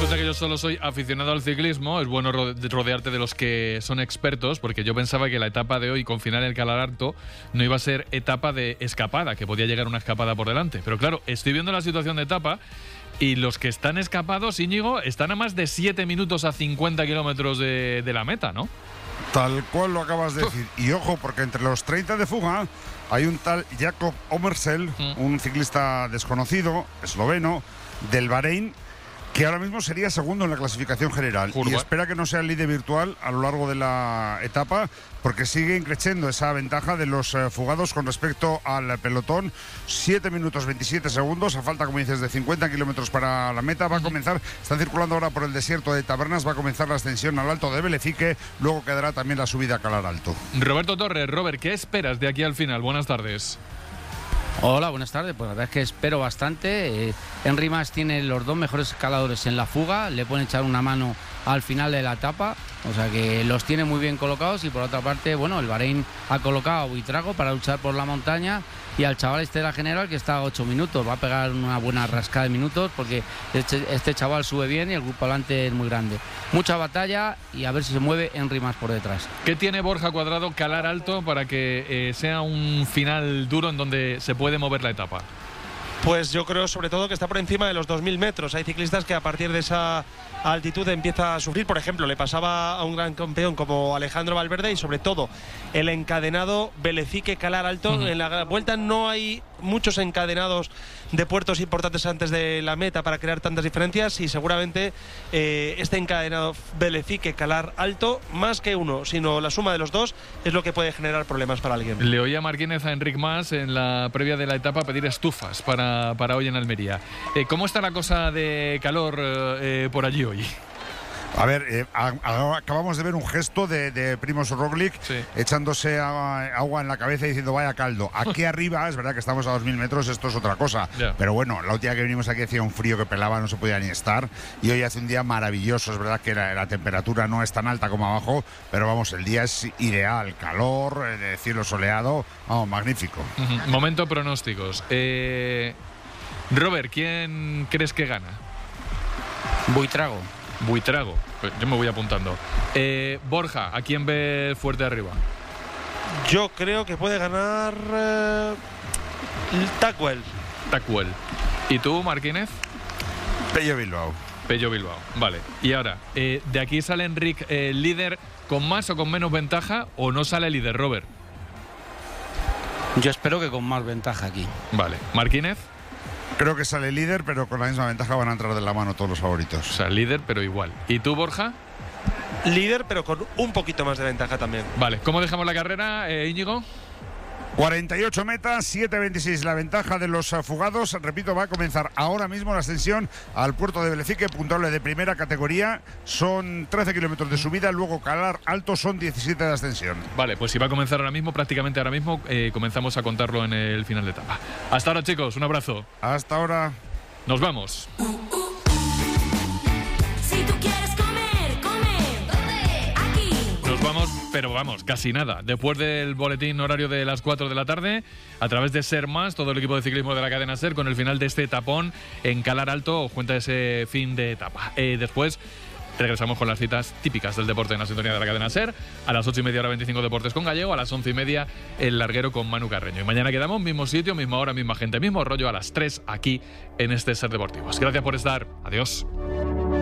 Resulta que yo solo soy aficionado al ciclismo. Es bueno rodearte de los que son expertos, porque yo pensaba que la etapa de hoy, con final en el Calar Alto, no iba a ser etapa de escapada, que podía llegar una escapada por delante. Pero claro, estoy viendo la situación de etapa y los que están escapados, Íñigo, están a más de 7 minutos a 50 kilómetros de la meta, ¿no? Tal cual lo acabas de decir. Y ojo, porque entre los 30 de fuga hay un tal Jakob Omersel, un ciclista desconocido, esloveno, del Bahrein, que ahora mismo sería segundo en la clasificación general. Y espera que no sea el líder virtual a lo largo de la etapa, porque sigue creciendo esa ventaja de los fugados con respecto al pelotón. 7 minutos 27 segundos, a falta, como dices, de 50 kilómetros para la meta. Va a comenzar, están circulando ahora por el desierto de Tabernas, va a comenzar la ascensión al Alto de Belefique, luego quedará también la subida a Calar Alto. Roberto Torres, Robert, ¿qué esperas de aquí al final? Buenas tardes. Hola, buenas tardes. Pues la verdad es que espero bastante. Henry Mas tiene los dos mejores escaladores en la fuga, le pueden echar una mano al final de la etapa, o sea que los tiene muy bien colocados. Y por otra parte, bueno, el Bahrein ha colocado a Buitrago para luchar por la montaña y al chaval este de la general que está a 8 minutos, va a pegar una buena rascada de minutos porque este chaval sube bien y el grupo adelante es muy grande. Mucha batalla y a ver si se mueve Henry Mas por detrás. ¿Qué tiene Borja Cuadrado Calar Alto para que sea un final duro en donde se puede mover la etapa? Pues yo creo sobre todo que está por encima de los 2.000 metros. Hay ciclistas que a partir de esa altitud empieza a sufrir. Por ejemplo, le pasaba a un gran campeón como Alejandro Valverde y sobre todo el encadenado Belefique Calar Alto. En la vuelta no hay muchos encadenados de puertos importantes antes de la meta para crear tantas diferencias y seguramente este encadenado Belefique Calar Alto, más que uno, sino la suma de los dos, es lo que puede generar problemas para alguien. Le oía Martínez a Enric Mas en la previa de la etapa pedir estufas para hoy en Almería. ¿Cómo está la cosa de calor por allí hoy? A ver, acabamos de ver un gesto de Primož Roglič, sí, echándose agua en la cabeza y diciendo vaya caldo. Aquí arriba, es verdad que estamos a 2.000 metros, esto es otra cosa. Yeah. Pero bueno, la última que vinimos aquí hacía un frío que pelaba, no se podía ni estar. Y hoy hace un día maravilloso, es verdad que la temperatura no es tan alta como abajo, pero vamos, el día es ideal, calor, cielo soleado, vamos, magnífico. Momento pronósticos. Robert, ¿quién crees que gana? Buitrago, pues yo me voy apuntando. Borja, ¿a quién ve fuerte arriba? Yo creo que puede ganar Tacuel. ¿Y tú, Martínez? Pello Bilbao, vale. Y ahora, ¿de aquí sale Enric líder con más o con menos ventaja o no sale líder, Robert? Yo espero que con más ventaja aquí. Vale. ¿Martínez? Creo que sale líder, pero con la misma ventaja van a entrar de la mano todos los favoritos. O sea, líder, pero igual. ¿Y tú, Borja? Líder, pero con un poquito más de ventaja también. Vale. ¿Cómo dejamos la carrera, Íñigo? 48 metas, 7.26 la ventaja de los fugados. Repito, va a comenzar ahora mismo la ascensión al puerto de Belefique, puntuable de primera categoría. Son 13 kilómetros de subida, luego Calar Alto son 17 de ascensión. Vale, pues si va a comenzar ahora mismo, prácticamente ahora mismo, comenzamos a contarlo en el final de etapa. Hasta ahora, chicos, un abrazo. Hasta ahora. Nos vamos. Si tú quieres comer, ¿dónde? Aquí. Nos vamos, pero vamos, casi nada. Después del boletín horario de las 4 de la tarde, a través de Ser Más, todo el equipo de ciclismo de la cadena Ser, con el final de este etapón en Calar Alto, os cuenta ese fin de etapa. Después regresamos con las citas típicas del deporte en la sintonía de la cadena Ser. A las 8:30, hora 25, Deportes con Gallego. A las 11:30, El Larguero con Manu Carreño. Y mañana quedamos, mismo sitio, misma hora, misma gente, mismo rollo, a las 3 aquí en este Ser Deportivos. Gracias por estar. Adiós.